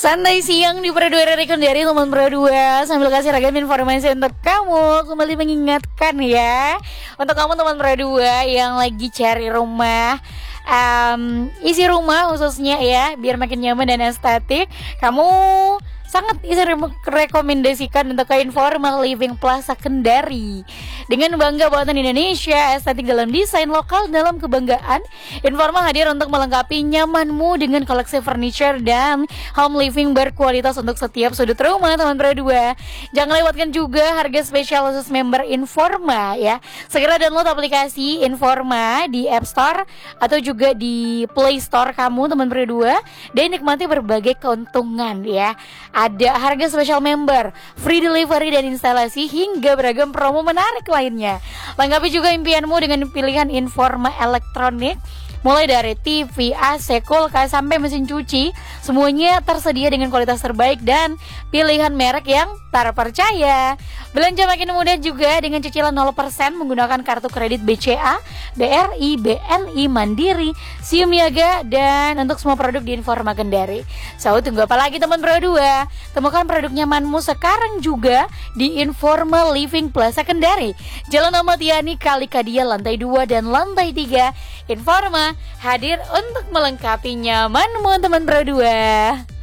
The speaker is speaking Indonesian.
Santai siang di Pro 2 Rekon dari teman Pro 2 sambil kasih ragam informasi untuk kamu. Kembali mengingatkan ya, untuk kamu teman Pro 2 yang lagi cari rumah, isi rumah khususnya ya, biar makin nyaman dan estetik, kamu sangat rekomendasikan untuk ke Informal Living Plaza Kendari. Dengan bangga buatan Indonesia, estetik dalam desain lokal dalam kebanggaan, Informal hadir untuk melengkapi nyamanmu dengan koleksi furniture dan home living berkualitas untuk setiap sudut rumah teman Pro 2. Jangan lewatkan juga harga spesial khusus member Informa ya. Segera download aplikasi Informa di App Store atau juga di Play Store kamu teman Pro 2 dan nikmati berbagai keuntungan ya. Ada harga spesial member, free delivery dan instalasi hingga beragam promo menarik lainnya. Lengkapi juga impianmu dengan pilihan Informa elektronik. Mulai dari TV, AC, kulkas sampai mesin cuci, semuanya tersedia dengan kualitas terbaik dan pilihan merek yang terpercaya. Belanja makin mudah juga dengan cicilan 0% menggunakan kartu kredit BCA, BRI, BNI, Mandiri, Sium Niaga, dan untuk semua produk di Informa Kendari. So, tunggu apa lagi teman Pro 2? Temukan produk nyamanmu sekarang juga di Informa Living Plaza Kendari, Jalan Ahmad Yani, Kalikadia, lantai 2 dan lantai 3. Informa hadir untuk melengkapi nyamanmu teman Pro 2.